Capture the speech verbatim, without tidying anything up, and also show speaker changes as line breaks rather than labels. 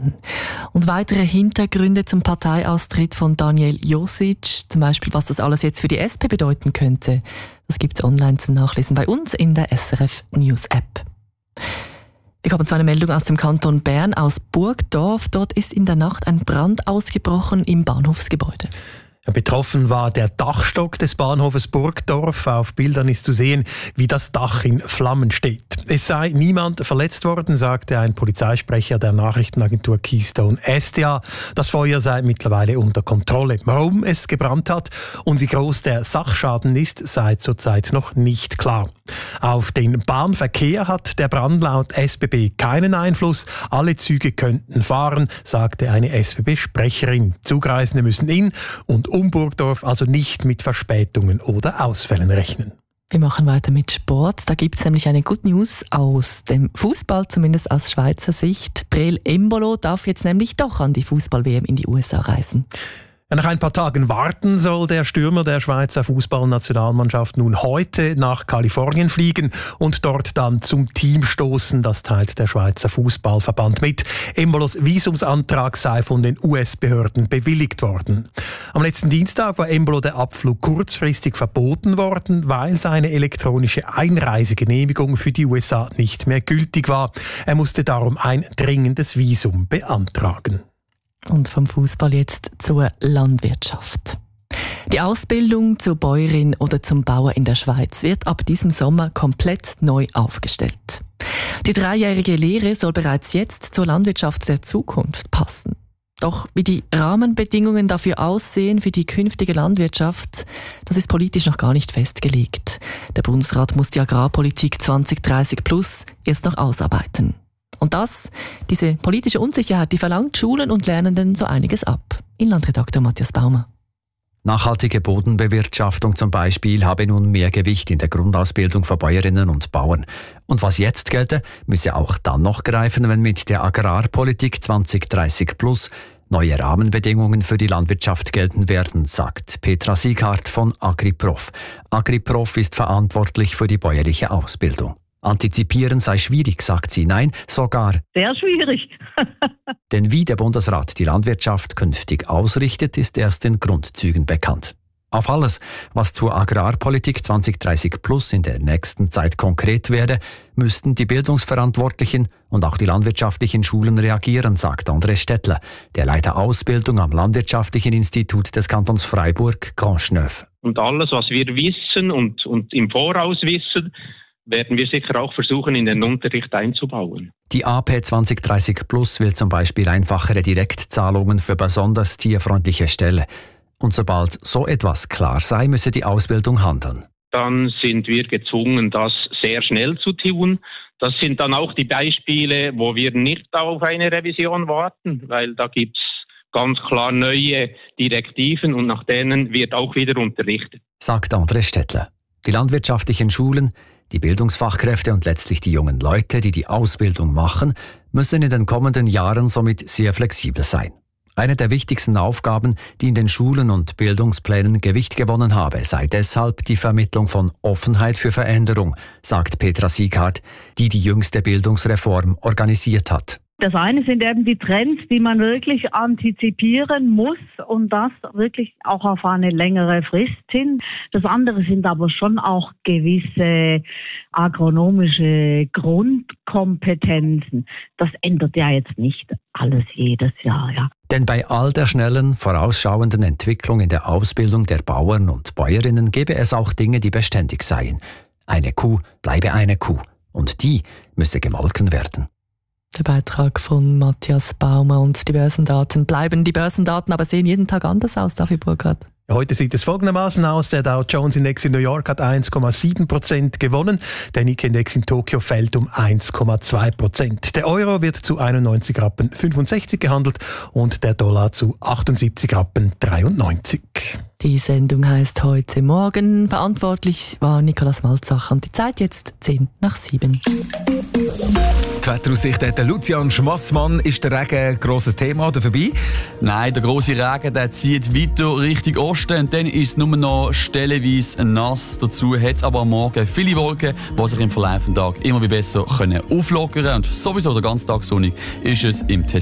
Bern. Und weitere Hintergründe zum Parteiaustritt von Daniel Josic, zum Beispiel was das alles jetzt für die S P bedeuten könnte, das gibt es online zum Nachlesen bei uns in der S R F News App. Wir kommen zu einer Meldung aus dem Kanton Bern, aus Burgdorf. Dort ist in der Nacht ein Brand ausgebrochen im Bahnhofsgebäude.
Betroffen war der Dachstock des Bahnhofes Burgdorf. Auf Bildern ist zu sehen, wie das Dach in Flammen steht. Es sei niemand verletzt worden, sagte ein Polizeisprecher der Nachrichtenagentur Keystone S D A. Das Feuer sei mittlerweile unter Kontrolle. Warum es gebrannt hat und wie groß der Sachschaden ist, sei zurzeit noch nicht klar. Auf den Bahnverkehr hat der Brand laut S B B keinen Einfluss. Alle Züge könnten fahren, sagte eine S B B-Sprecherin. Zugreisende müssen in und um Burgdorf also nicht mit Verspätungen oder Ausfällen rechnen.
Wir machen weiter mit Sport. Da gibt es nämlich eine Good News aus dem Fußball, zumindest aus Schweizer Sicht. Breel Embolo darf jetzt nämlich doch an die Fußball-W M in die U S A reisen.
Nach ein paar Tagen warten soll der Stürmer der Schweizer Fußballnationalmannschaft nun heute nach Kalifornien fliegen und dort dann zum Team stoßen. Das teilt der Schweizer Fußballverband mit. Embolos Visumsantrag sei von den U S-Behörden bewilligt worden. Am letzten Dienstag war Embolo der Abflug kurzfristig verboten worden, weil seine elektronische Einreisegenehmigung für die U S A nicht mehr gültig war. Er musste darum ein dringendes Visum beantragen.
Und vom Fußball jetzt zur Landwirtschaft. Die Ausbildung zur Bäuerin oder zum Bauer in der Schweiz wird ab diesem Sommer komplett neu aufgestellt. Die dreijährige Lehre soll bereits jetzt zur Landwirtschaft der Zukunft passen. Doch wie die Rahmenbedingungen dafür aussehen für die künftige Landwirtschaft, das ist politisch noch gar nicht festgelegt. Der Bundesrat muss die Agrarpolitik zwanzig dreißig plus erst noch ausarbeiten. Und das, diese politische Unsicherheit, die verlangt Schulen und Lernenden so einiges ab. Inlandredakteur Matthias Baumer.
Nachhaltige Bodenbewirtschaftung zum Beispiel habe nun mehr Gewicht in der Grundausbildung für Bäuerinnen und Bauern. Und was jetzt gelte, müsse auch dann noch greifen, wenn mit der Agrarpolitik zwanzig dreißig plus neue Rahmenbedingungen für die Landwirtschaft gelten werden, sagt Petra Sieghardt von AgriProf. AgriProf ist verantwortlich für die bäuerliche Ausbildung. Antizipieren sei schwierig, sagt sie. Nein, sogar
sehr schwierig.
Denn wie der Bundesrat die Landwirtschaft künftig ausrichtet, ist erst in Grundzügen bekannt. Auf alles, was zur Agrarpolitik zwanzig dreißig plus in der nächsten Zeit konkret werde, müssten die Bildungsverantwortlichen und auch die landwirtschaftlichen Schulen reagieren, sagt André Stettler, der Leiter Ausbildung am Landwirtschaftlichen Institut des Kantons Freiburg, Grandschneuf.
Und alles, was wir wissen und, und im Voraus wissen, werden wir sicher auch versuchen, in den Unterricht einzubauen.
Die A P zwanzig dreißig plus will zum Beispiel einfachere Direktzahlungen für besonders tierfreundliche Ställe. Und sobald so etwas klar sei, müsse die Ausbildung handeln.
Dann sind wir gezwungen, das sehr schnell zu tun. Das sind dann auch die Beispiele, wo wir nicht auf eine Revision warten, weil da gibt es ganz klar neue Direktiven und nach denen wird auch wieder unterrichtet.
Sagt André Stettler. Die landwirtschaftlichen Schulen, die Bildungsfachkräfte und letztlich die jungen Leute, die die Ausbildung machen, müssen in den kommenden Jahren somit sehr flexibel sein. Eine der wichtigsten Aufgaben, die in den Schulen und Bildungsplänen Gewicht gewonnen habe, sei deshalb die Vermittlung von Offenheit für Veränderung, sagt Petra Sieghardt, die die jüngste Bildungsreform organisiert hat.
Das eine sind eben die Trends, die man wirklich antizipieren muss und das wirklich auch auf eine längere Frist hin. Das andere sind aber schon auch gewisse agronomische Grundkompetenzen. Das ändert ja jetzt nicht alles jedes Jahr, ja.
Denn bei all der schnellen, vorausschauenden Entwicklung in der Ausbildung der Bauern und Bäuerinnen gäbe es auch Dinge, die beständig seien. Eine Kuh bleibe eine Kuh und die müsse gemolken werden.
Der Beitrag von Matthias Baumer und die Börsendaten bleiben die Börsendaten, aber sehen jeden Tag anders aus, David Burkhardt.
Heute sieht es folgendermaßen aus. Der Dow Jones Index in New York hat eins Komma sieben Prozent gewonnen. Der Nikkei Index in Tokio fällt um eins Komma zwei Prozent. Der Euro wird zu einundneunzig Rappen fünfundsechzig gehandelt und der Dollar zu achtundsiebzig Rappen dreiundneunzig.
Die Sendung heißt heute Morgen. Verantwortlich war Nikolaus Malzach und die Zeit jetzt zehn nach sieben.
Die Wetteraussicht hat Lucian Schmassmann. Ist der Regen ein grosses Thema oder vorbei?
Nein, der grosse Regen der zieht weiter Richtung Osten und dann ist es nur noch stellenweise nass. Dazu hat es aber am Morgen viele Wolken, die sich im Verlauf des Tages immer wieder besser auflockern können. Und sowieso der ganze Tag sonnig ist es im Tessin.